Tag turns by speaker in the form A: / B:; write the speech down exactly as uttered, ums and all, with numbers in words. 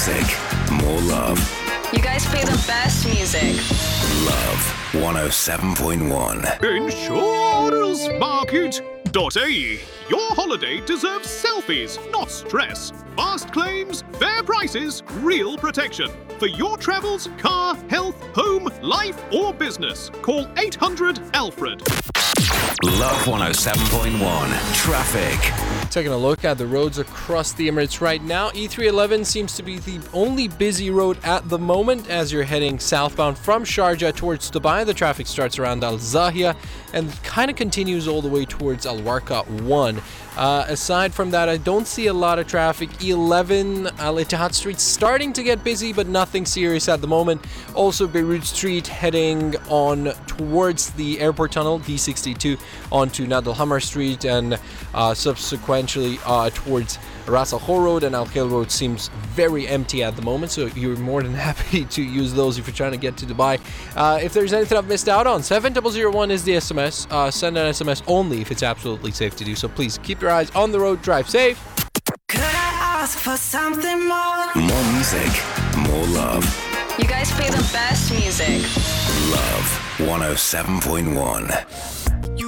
A: music, more love.
B: You guys play the best music.
A: Love one oh seven point one.
C: Insurance Market dot A E. Your holiday deserves selfies, not stress. Fast claims, fair prices, real protection. For your travels, car, health, home, life, or business, call eight hundred Alfred.
A: Love one oh seven point one. Traffic.
D: Taking a look at the roads across the Emirates right now, E three eleven seems to be the only busy road at the moment as you're heading southbound from Sharjah towards Dubai. The traffic starts around Al Zahia and kind of continues all the way towards Al Warqa one. Uh, aside from that, I don't see a lot of traffic. E eleven Al Ittihad Street starting to get busy, but nothing serious at the moment. Also, Beirut Street heading on towards the airport tunnel, D sixty-two, onto Nad Al Hamar Street, and uh, subsequently uh, towards Ras Al Khor Road and Al Khail Road seems very empty at the moment, so you're more than happy to use those if you're trying to get to Dubai. Uh, if there's anything I've missed out on, seven zero zero one is the S M S. Uh, send an S M S only if it's absolutely safe to do so. Please keep your eyes on the road, drive safe.
E: Could I ask for something more?
A: More music, more love.
B: You guys play the best music.
A: Love one oh seven point one.